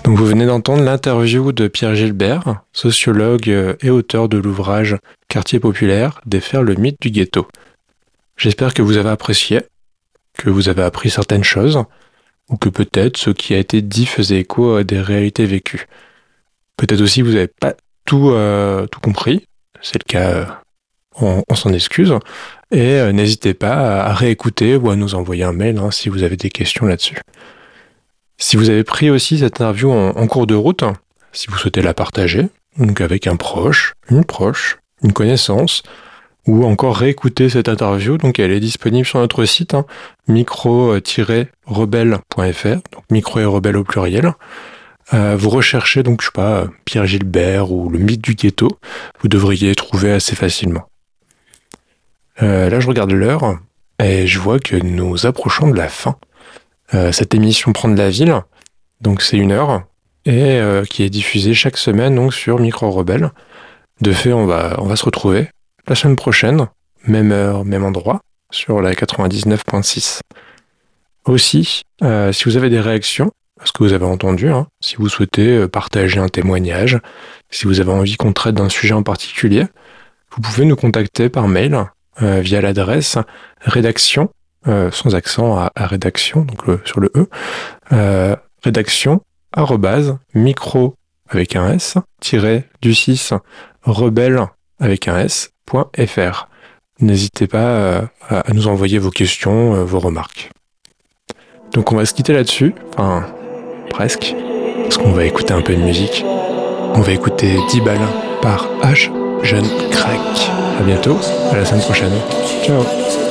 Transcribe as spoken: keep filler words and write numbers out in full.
Donc vous venez d'entendre l'interview de Pierre Gilbert, sociologue et auteur de l'ouvrage Quartier populaire, défaire le mythe du ghetto. J'espère que vous avez apprécié, que vous avez appris certaines choses, ou que peut-être ce qui a été dit faisait écho à des réalités vécues. Peut-être aussi que vous n'avez pas tout, euh, tout compris, c'est le cas, euh, on, on s'en excuse, et euh, n'hésitez pas à réécouter ou à nous envoyer un mail hein, si vous avez des questions là-dessus. Si vous avez pris aussi cette interview en, en cours de route, si vous souhaitez la partager, donc avec un proche, une proche, une connaissance, ou encore réécouter cette interview, donc elle est disponible sur notre site hein, micro tiret rebelle point f r, donc micro et rebelle au pluriel. Euh, vous recherchez donc, je sais pas, Pierre Gilbert ou le mythe du ghetto, vous devriez trouver assez facilement. Euh, là, je regarde l'heure et je vois que nous approchons de la fin. Euh, cette émission Prendre la ville, donc c'est une heure, et euh, qui est diffusée chaque semaine donc sur Micro Rebelle. De fait, on va, on va se retrouver la semaine prochaine, même heure, même endroit, sur la quatre-vingt-dix-neuf virgule six. Aussi, euh, si vous avez des réactions à ce que vous avez entendu, hein, si vous souhaitez partager un témoignage, si vous avez envie qu'on traite d'un sujet en particulier, vous pouvez nous contacter par mail euh, via l'adresse rédaction, euh, sans accent à, à rédaction, donc le, sur le E, euh, rédaction, arrobase, micro avec un S, tiré du six, rebelle avec un S, point fr. N'hésitez pas euh, à, à nous envoyer vos questions, euh, vos remarques. Donc on va se quitter là-dessus, enfin presque, parce qu'on va écouter un peu de musique. On va écouter dix balles par H. Jeune Crack. À bientôt, à la semaine prochaine. Ciao.